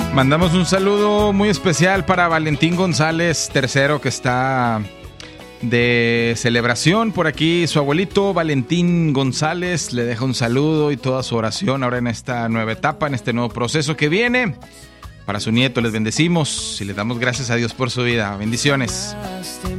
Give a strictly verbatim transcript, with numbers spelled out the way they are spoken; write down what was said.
Mandamos un saludo muy especial para Valentín González, tercero, que está de celebración por aquí. Su abuelito Valentín González le deja un saludo y toda su oración ahora en esta nueva etapa, en este nuevo proceso que viene. Para su nieto les bendecimos y le damos gracias a Dios por su vida. Bendiciones.